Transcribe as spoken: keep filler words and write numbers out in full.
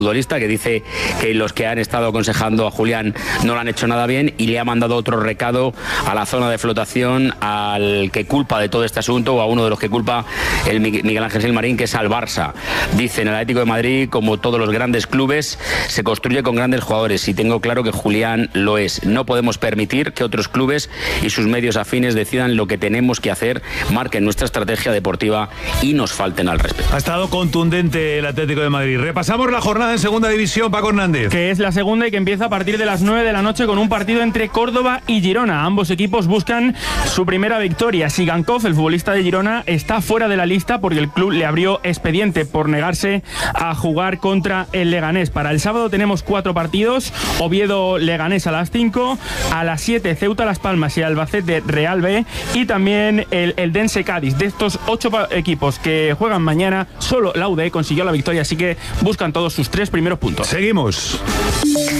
futbolista, que dice que los que han estado aconsejando a Julián no lo han hecho nada bien, y le ha mandado otro recado a la zona de flotación, al que culpa de todo este asunto, o a uno de los que culpa, el Miguel Ángel Gilmarín, que es al Barça. Dice: en el Atlético de Madrid, como todos los grandes clubes, se construye con grandes jugadores, y tengo claro que Julián lo es. No podemos permitir que otros clubes y sus medios afines decidan lo que tenemos que hacer, marquen nuestra estrategia deportiva y nos falten al respeto. Ha estado contundente el Atlético de Madrid. Repasamos la jornada en segunda división, Paco Hernández. Que es la segunda y que empieza a partir de las nueve de la noche con un partido entre Córdoba y Girona. Ambos equipos buscan su primera victoria. Sigankov, el futbolista de Girona, está fuera de la lista porque el club le abrió expediente por negarse a jugar contra el Leganés. Para el sábado tenemos cuatro partidos: Oviedo-Leganés a las cinco, a las siete Ceuta-Las Palmas y Albacete-Real B, y también el, el Dense-Cádiz. De estos ocho equipos que juegan mañana, solo la U D consiguió la victoria, así que buscan todos sus tres primeros puntos. Seguimos.